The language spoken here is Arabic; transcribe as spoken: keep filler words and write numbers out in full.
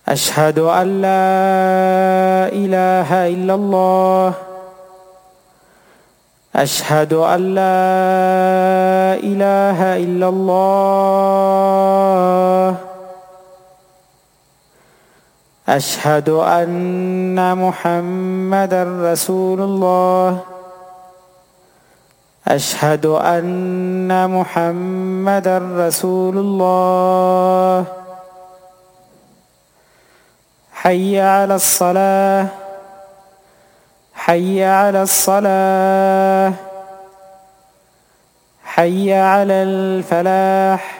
أشهد أن لا إله إلا الله. أشهد أن لا إله إلا الله. أشهد أن محمدا رسول الله. أشهد أن محمدا رسول الله. حي على الصلاة. حي على الصلاة. حي على الفلاح.